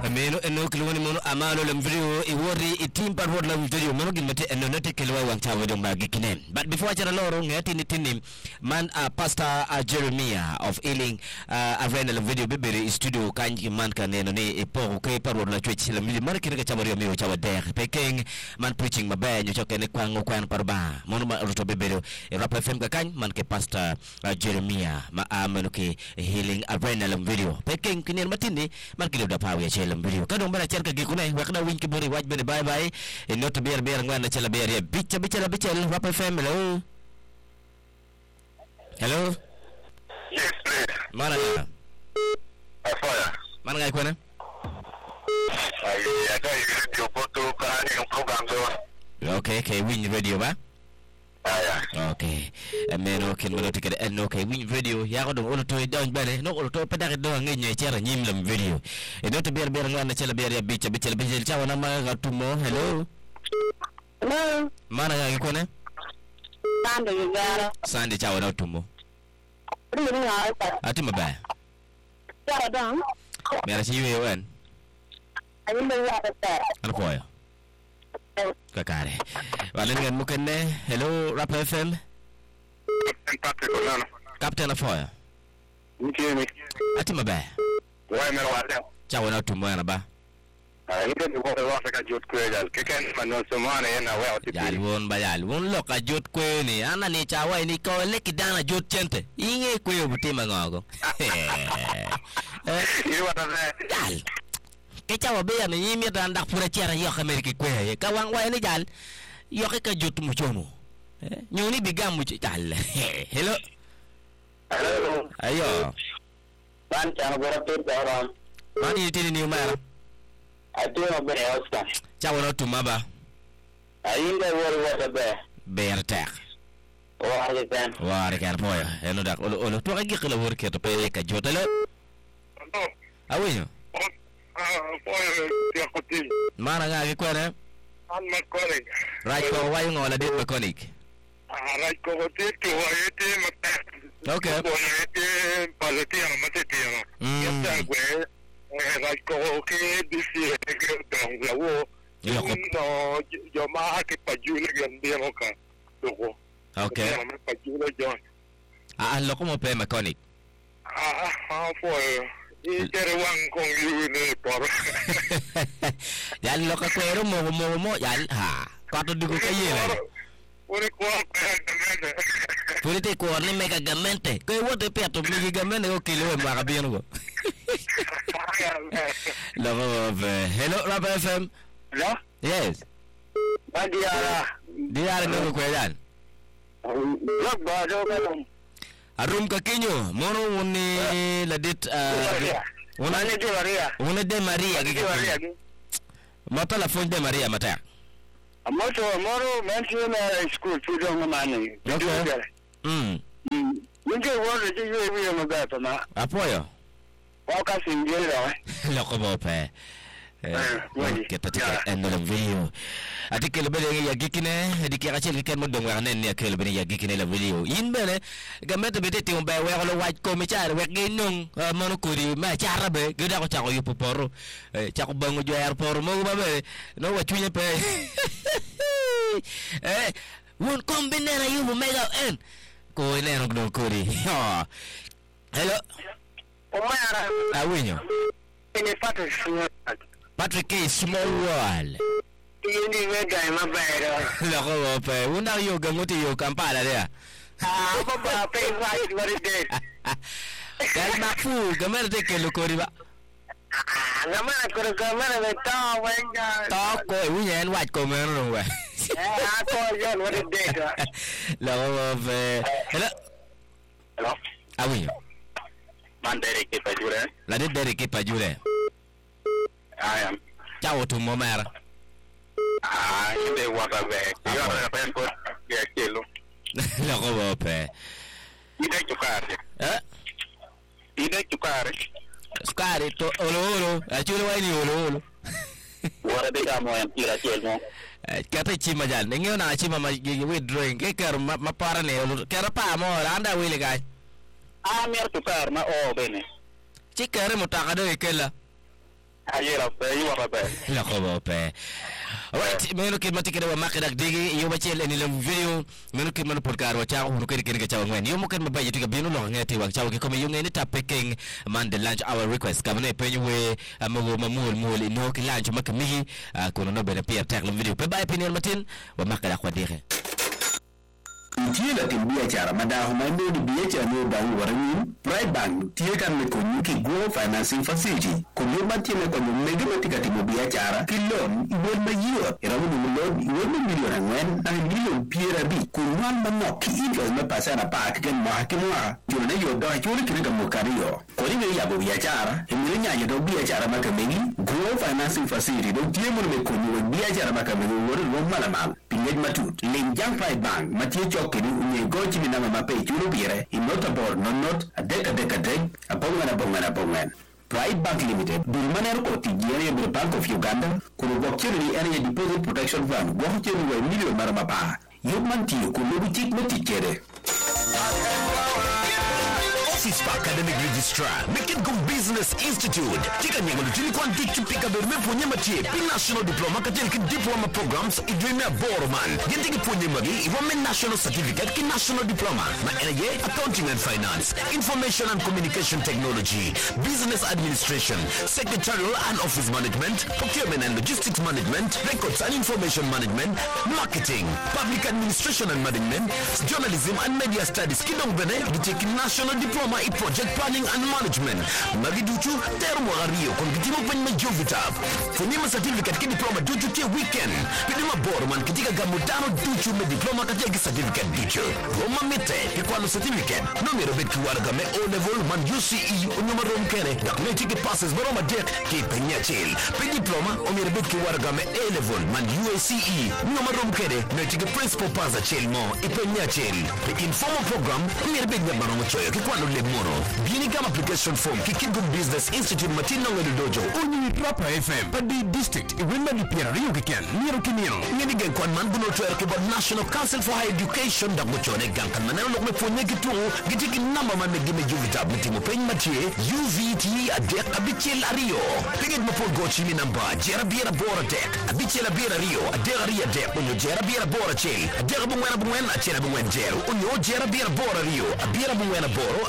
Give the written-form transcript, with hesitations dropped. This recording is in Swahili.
Ameno eno kilwani mono amalo lam video I worry I team part word lam video mono gimete eno note kilwa wanta wedo magikine. But before I loro ngati nitini man Pastor Jeremiah of Healing Arena lam video bibiri studio kanji man kaneno ni ipo ke part word la chwechi lam video mara kirika chamari mi chawa der peking man preaching mabe nyochoke ne kwango kwan parba mono ma ruto bibiri Rap FM ka kany man ke Pastor Jeremiah ma amano ke Healing Arena lam video peking kinir matini man kilo da pawi lam video kadong bana cerka gikune wakna win ke bori waj bene bye bye not biar ngwana chala biar ya bicha Rap FM hello yes please mana ya afaya mana ngai kwana ay ada video foto kan yung program do okay win radio ba aya okay ameno kin mono tikade en okay win video ya ko do olo to down bane no olo to pedare do ngi cera nyim lam video not biar ngwana chala biar ya bicha chawa na ma gatumo hello hello mana ngai kwana Sande chawa na tumo ati mabaya chawa dong mera si yue wen alpoya kakare walen ngen mukenne hello Rap FM Captain Afoya Mkimi ati mabaya wai mero wale chawa na tumo yana ba Inde ni ko wa ka jot ko gal ke ken manon somane yana wa oti yalwon loka jot kwe ni ana ni chawa ni ko leki dana jot chente inge kwe obutima ngogo iwa ta dal ke chawa be ya ni yimi ta ndak pura chera yo America kwe ka wang wa ni dal yo ka jot mu chomo nyoni bigam mu dal hello ayo ban chana bora pe doram mani tini ni umara atuma be Oscar chawa no tumaba ayinda wori wata be bertek wari kan poya eno dak olo to agi khla wor ke to pe ka jotale awinyo poya ya kotin mana nga ko ne an ma kore right ko wayo ngola dit mechanic right ko kotin to ayete ma okay ko ayete palatia ma tetia ya ta gwe right ko ke bisi ke dong la wo no yo ma ke pajule gambia ka to okay pajule John loko mo pe mechanic for itere wang kong yu ne por yan loka kwero mo yan ha kato dugo kaye la ore ko gamente pure te ko ni mega gamente ko wote pe to mega gamente ko kilo e mara bien go hello Rap FM hello yes diara no ko yan lok ba do ka arum ka kinyo mono woni la dit wona ne de Maria wona de Maria ke mata la fon de Maria mata amoto moro mention school to do ngani ninge wona je yo mo gato na apoyo waka sinjela loko bope kita tika eno la video atike le bele ya gikine dikira chel ken mo dong warnen ne ke le bele ya gikine la video yin bele gamete bete ti on ba we lo waj ko mi char we ginung mono kuri ma chara be gida ko chako yupo poro chako bangu jo airport mo ba be no wa chunya pe won kombinera yubo mega en ko ne no kuri hello omara awinyo ene Patrick K small world yindi mega mabero loko pe una yo gamuti yo Kampala dia baba pe right very dead gal mafu gamer de ke lokori ba gamana ko gamana me to wenga to ko uyen wat ko men ro we ko yo very dead loko pe hello awi mandere ke pajure la de dere ke pajure ayam ciao tu momera inde wata be yo na pen ko ya kelo loko pe ide chukare skari to olo achule wani olo wara de ga mo en tira kelmo kata chima jan ngeo na chima ma withdrawing ke kar ma para ne kar pa mo anda wile ga mer chukar ma o bene chikere mutaka do ikela Ayera pe iwa pe. La khobo pe. Alright, meno ke matikere wa makidak digi yo bachel en le video meno ke mano porkar wa chawo no ke ke chawo ngwen yo mo ken mabaye tiga bino lo ngeti wa chawo ke come yo ngene tapeking man the lunch hour request kabne penyu we amago mamul no ke lunch makamihi kono no bele pia tak le video pe baye pinel matin wa makidak wa digi Tiela tin biashara madaho mando di biashara no dawo warani Pride Bank tieka me konyu ki go financing facility konyo matieme konyo mega matika timo biashara kilon ibon mayiwa eramu mulon ibon miliona ngwen na milion piera bi kunwan manok ki influence me pasana pak gen mahakimwa jona yo do jori kire mo kariyo kori me yabo biashara emire nya yo biashara makamegi go financing facility do tiemo me konyo biashara makamegi wori ro malamal pingej matut lenjang Pride Bank matie kini unye gochi ni nama mape churu bire inotable not a bongan Pride Bank Limited Bulmaner ko tijere be Bank of Uganda kuru bokchiri area deposit protection fund gochi ni million marama yubmanti ku lobi tik metikere Office Academic Registrar Make Go Business Institute Tika nyangolo tulikuwa ndichu pika berme ponye matie National Diploma kajeliki Diploma Programs idrime Boroman Yentiki ponye magi Iwame National Certificate ki National Diploma Na NIA Accounting and Finance Information and Communication Technology Business Administration Secretarial and Office Management Procurement and Logistics Management Records and Information Management Marketing Public Administration and Management Journalism and Media Studies Kidong Bene Gitiki National Diploma in Project Planning and Management Magiduchu Termo Ario Kongitimo Penma Jovita Funima Certificate ki Diploma Duchu Tia Weekend Pidima Borman Kitika Gamutano Duchu me Diploma Kateki Certificate Duchu Roma Mete Kikwano Certificate Numero Betki Waragame O-Level Man UCE Unyuma Romkene Yakmetiki Passes Baroma Dek Ki Penya Chil Pe Diploma Omere Betki Waragame A-Level Man UACE Unyuma Romkene Metiki Principal Paza Chil Mo Ipenya Chil Pe Informal Program Omere Betki Baroma Choyo Kikwano Lemoro Bini Gam Application Form Kikigo Business Institute Matino Ngelu Dojo Uni Proper FM Padi District Iwimba Di Piera Rio Kiken Niro Kiniro Ngeni Gen Kwan Man Buno Choyo Kibo National Council for Higher Education Dago Chone Gankan Manero Lokme Ponye Kitungo Gitiki Nama Mame Gime Juvita Mutimo Pen Matie UVT Adek Abichel Ario Pigit Mapol Gochimi Namba Jera Biera Bora Dek Abichel Biera Rio Adera Ria Dek Unyo Jera Biera Bora Chel Adera Bungwena Bungwena Achera Bungwen Jero Unyo Jera Biera Bora Rio Abiera Bungwena Boro